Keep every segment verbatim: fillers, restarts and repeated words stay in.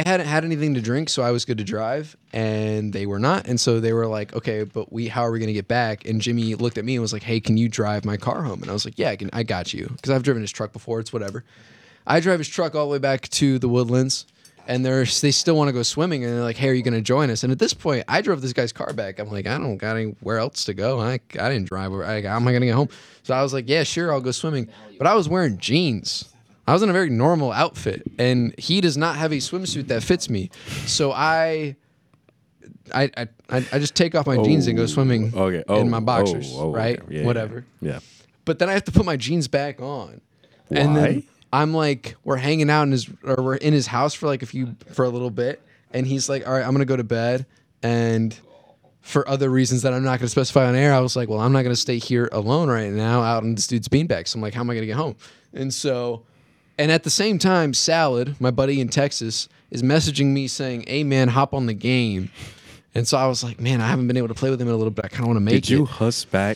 I hadn't had anything to drink, so I was good to drive, and they were not. And so they were like, okay, but we, how are we going to get back? And Jimmy looked at me and was like, hey, can you drive my car home? And I was like, yeah, I, can, I got you. Because I've driven his truck before. It's whatever. I drive his truck all the way back to the Woodlands, and they're, they still want to go swimming. And they're like, hey, are you going to join us? And at this point, I drove this guy's car back. I'm like, I don't got anywhere else to go. I, I didn't drive. I, how am I going to get home? So I was like, yeah, sure, I'll go swimming. But I was wearing jeans. I was in a very normal outfit, and he does not have a swimsuit that fits me. So I, I, I, I just take off my oh, jeans and go swimming okay. oh, in my boxers, oh, oh, right? Okay. Yeah, Whatever. Yeah. But then I have to put my jeans back on. Why? And then I'm like, we're hanging out in his, or we're in his house for like a few, for a little bit, and he's like, all right, I'm gonna go to bed, and for other reasons that I'm not gonna specify on air, I was like, well, I'm not gonna stay here alone right now out in this dude's beanbag. So I'm like, how am I gonna get home? And so. And at the same time, Salad, my buddy in Texas, is messaging me saying, hey, man, hop on the game. And so I was like, man, I haven't been able to play with him in a little bit. I kind of want to make it. Did you huss back?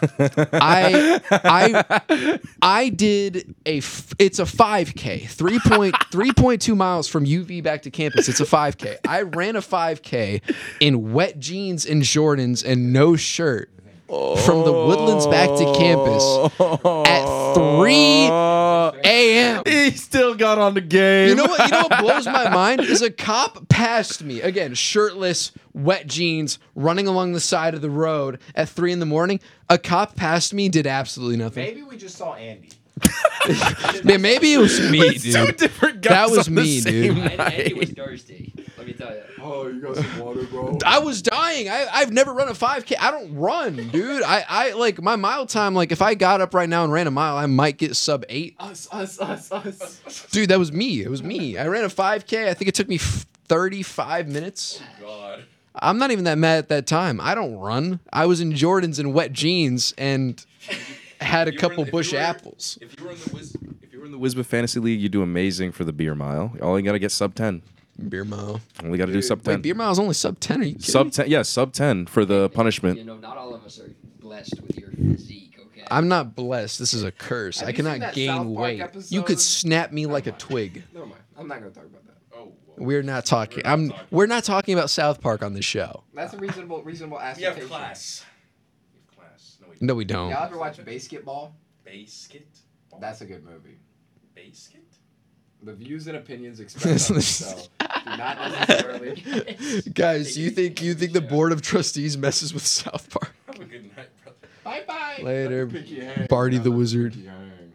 I I I did a f- it's a five K, three point two miles from U V back to campus. It's a five K. I ran a five K in wet jeans and Jordans and no shirt from the Woodlands back to campus at three a.m. He still got on the game. You know what? You know what blows my mind is a cop passed me again, shirtless, wet jeans, running along the side of the road at three in the morning. A cop passed me, did absolutely nothing. Maybe we just saw Andy. Man, maybe it was me, dude. Two different guys That was on the me, same dude. night. Andy was thirsty. Let me tell you. Oh, you got some water, bro? I was dying. I, I've never run a five K. I don't run, dude. I, I like my mile time. Like if I got up right now and ran a mile, I might get sub eight. Us, us, us, us. Dude, that was me. It was me. I ran a five K. I think it took me thirty-five minutes. God. I'm not even that mad at that time. I don't run. I was in Jordans and wet jeans and had a You were couple in the- if bush you were- apples. If you were in the Wiz, if you were in the Wisbah Fantasy League, you do amazing for the beer mile. All you gotta get sub ten. Beer mile. Only gotta do sub ten. Wait, beer mile's only sub ten. Are you kidding? Sub ten, yeah, sub ten for the You punishment. know, not all of us are blessed with your physique, okay? I'm not blessed. This is a curse. Have I you seen cannot that gain South Park weight. episode? You could snap me like a twig. Never mind. I'm not gonna talk about that. Oh, We're not talking. We're not I'm. talking. We're not talking about South Park on this show. That's a reasonable, reasonable you aspiration. have class. You have class. No, we No, we don't. Y'all ever watch Basketball? Basket. That's a good movie. Basket. The views and opinions expressed on this show do not necessarily. Guys, you think you think the board of trustees messes with South Park? Have a good night, brother. Bye bye. Later, Let the pinky hang. Barty Let the the Wizard. pinky hang.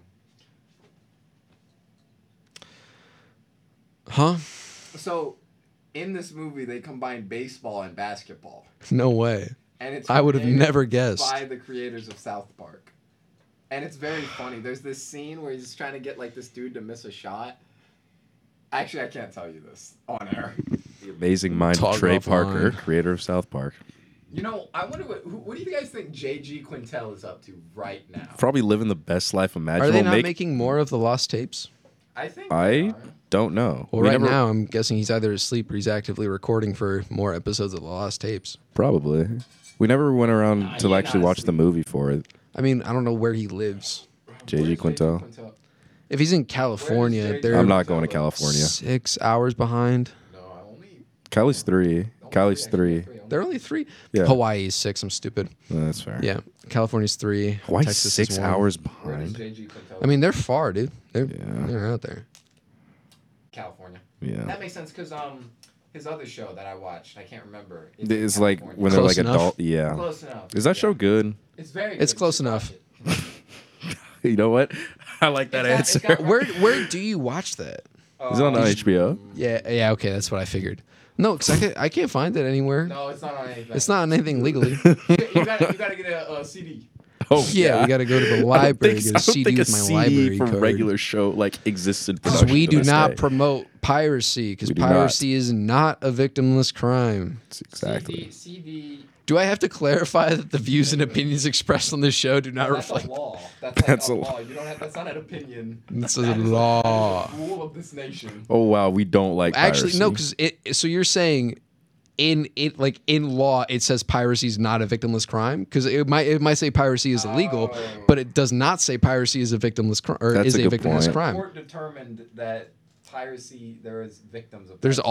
Huh? So, in this movie, they combine baseball and basketball, No way. and it's I would have created never guessed. by the creators of South Park, and it's very funny. There's this scene where he's trying to get like this dude to miss a shot. Actually, I can't tell you this on air. The amazing mind Talk of Trey offline. Parker, creator of South Park. You know, I wonder what who, what do you guys think J G Quintel is up to right now? Probably living the best life imaginable. Are they not Make- making more of the lost tapes? I think I they are. don't know. Well, We right never- now, I'm guessing he's either asleep or he's actively recording for more episodes of the lost tapes. Probably. We never went around Nah, to he actually not watch the asleep. movie for it. I mean, I don't know where he lives. J G Where's Quintel. If he's in California, J J? they're I'm not going to California. six hours behind. No, I only. Cali's three. Cali's three. They're only three. Yeah. Hawaii is six. I'm stupid. Uh, That's fair. Yeah, California's three. Why Texas six is one. hours Where does behind? J G Quintel? I mean, they're far, dude. They're Yeah. they're out there. California. Yeah. That makes sense because um his other show that I watched, I can't remember. It's, It's in like California. when they're Close like enough. adult. Yeah. Close enough. Is that yeah. show good? It's very. It's good. close You should enough. watch it. You know what? I like that It's got- answer. it's got- Where where do you watch that? Is it on Um, H B O? Yeah, yeah. Okay, that's what I figured. No, because I can't, I can't find it anywhere. No, it's not on anything. It's not on anything legally. You, you gotta, you gotta get a, a C D. Oh Yeah, we got to go to the I don't library, think- get I a don't C D think with a my C D library for card. regular show like exists in Because production we to do this not day. promote piracy, because We do not. piracy is not a victimless crime. Exactly. C D. C D. Do I have to clarify that the views and opinions expressed on this show do not That's reflect? a law. That's like That's a a law. You don't have. That's not an opinion. This is That a is law. that is a rule of this nation. Oh wow, we don't like Actually, no, piracy. because it. So you're saying, in it like in law, it says piracy is not a victimless crime because it might it might say piracy is illegal, Oh. but it does not say piracy is a victimless crime or That's is a a, good victimless point. The crime. court determined that piracy. There is victims of. There's piracy.